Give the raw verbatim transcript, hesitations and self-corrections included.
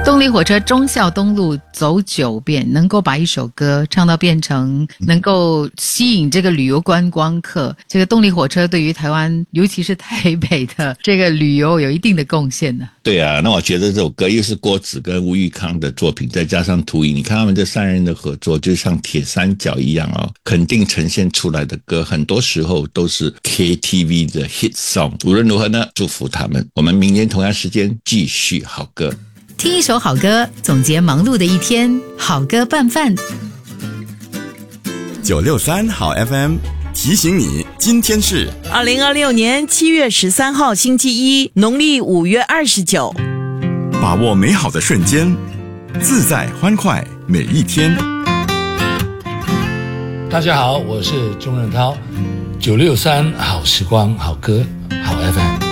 动力火车忠孝东路走九遍，能够把一首歌唱到变成能够吸引这个旅游观光客，这个动力火车对于台湾尤其是台北的这个旅游有一定的贡献呢。 对啊，那我觉得这首歌又是郭子跟吴玉康的作品，再加上涂影，你看他们这三人的合作就像铁三角一样哦，肯定呈现出来的歌很多时候都是 K T V 的 hit song。 无论如何呢，祝福他们，我们明年同样时间继续好歌， 听一首好歌，总结忙碌的一天，好歌拌饭。 九六三好 F M 提醒你，今天是二零二六年七月十三号星期一，农历五月二十九。 把握美好的瞬间，自在欢快每一天。 大家好，我是钟润涛，九六三好时光好歌好 F M。